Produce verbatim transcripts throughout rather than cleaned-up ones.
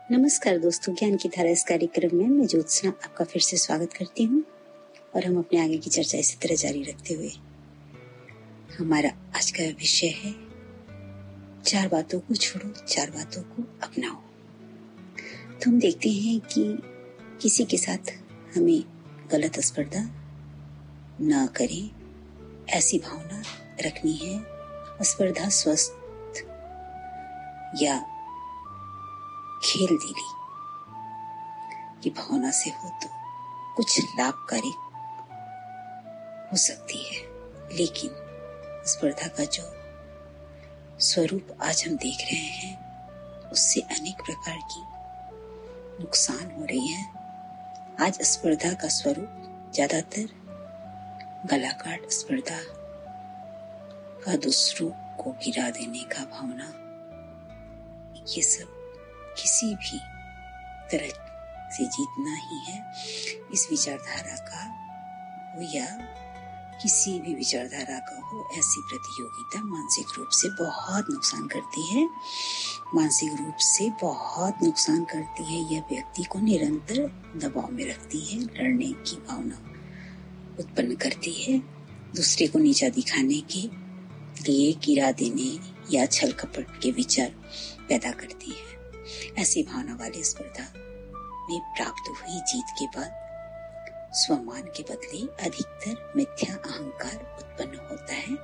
नमस्कार दोस्तों, ज्ञान की धारा इस कार्यक्रम में मैं ज्योत्सना आपका फिर से स्वागत करती हूँ और हम अपने आगे की चर्चा इसी तरह जारी रखते हुए हमारा आज का विषय है चार बातों को छोड़ो, चार बातों को अपनाओ। तो हम देखते हैं कि किसी के साथ हमें गलत स्पर्धा न करें, ऐसी भावना रखनी है। स्पर्धा स्वस्थ या खेल दिली की भावना से हो तो कुछ लाभकारी हो सकती है, लेकिन स्पर्धा का जो स्वरूप आज हम देख रहे हैं उससे अनेक प्रकार की नुकसान हो रही है। आज स्पर्धा का स्वरूप ज्यादातर गला काट स्पर्धा का, दूसरों को गिरा देने का भावना, ये सब किसी भी तरह से जीतना ही है। इस विचारधारा का हो या किसी भी विचारधारा का हो, ऐसी प्रतियोगिता मानसिक रूप से बहुत नुकसान करती है। मानसिक रूप से बहुत नुकसान करती है। यह व्यक्ति को निरंतर दबाव में रखती है, लड़ने की भावना उत्पन्न करती है, दूसरे को नीचा दिखाने के लिए गिरा देने या छल कपट के विचार पैदा करती है। ऐसी भावना वाली स्पर्धा में प्राप्त हुई जीत के बाद स्वमान के बदले अधिकतर मिथ्या अहंकार उत्पन्न होता है।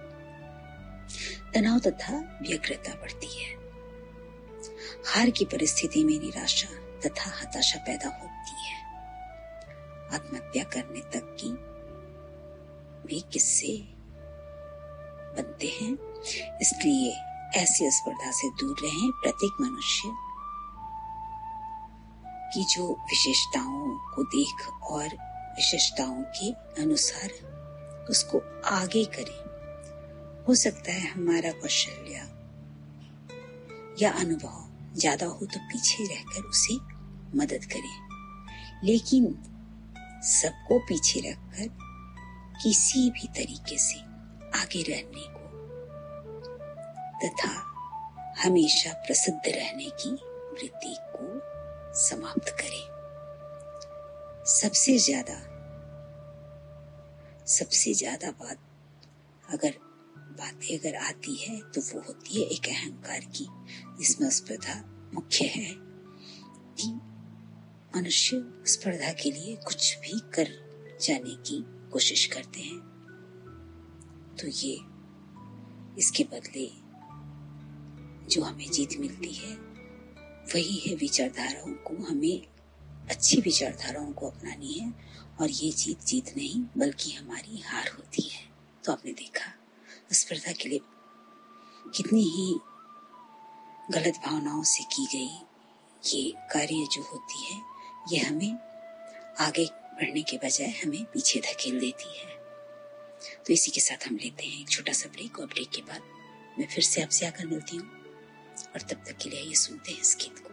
तनाव तथा व्यग्रता बढ़ती है। हार की परिस्थिति में निराशा तथा हताशा पैदा होती है। आत्महत्या करने तक की भी किस्से बनते हैं। इसलिए ऐसी स्पर्धा से दूर रहें। प्रत्येक मनुष्य की जो विशेषताओं को देख और विशेषताओं के अनुसार उसको आगे करें। हो सकता है हमारा कौशल्य या अनुभव ज्यादा हो तो पीछे रहकर उसे मदद करें, लेकिन सबको पीछे रखकर किसी भी तरीके से आगे रहने को तथा हमेशा प्रसिद्ध रहने की वृत्ति को समाप्त करें। सबसे ज्यादा सबसे ज्यादा बात अगर बातें अगर आती है तो वो होती है एक अहंकार की, जिसमें स्पर्धा मुख्य है कि मनुष्य स्पर्धा के लिए कुछ भी कर जाने की कोशिश करते हैं। तो ये इसके बदले जो हमें जीत मिलती है वही है विचारधाराओं को, हमें अच्छी विचारधाराओं को अपनानी है और ये जीत जीत नहीं बल्कि हमारी हार होती है। तो आपने देखा स्पर्धा के लिए कितनी ही गलत भावनाओं से की गई ये कार्य जो होती है, ये हमें आगे बढ़ने के बजाय हमें पीछे धकेल देती है। तो इसी के साथ हम लेते हैं एक छोटा सा ब्रेक और ब्रेक के बाद मैं फिर से आपसे आकर मिलती हूँ और तब तक के लिए ये सुनते हैं इस गीत को।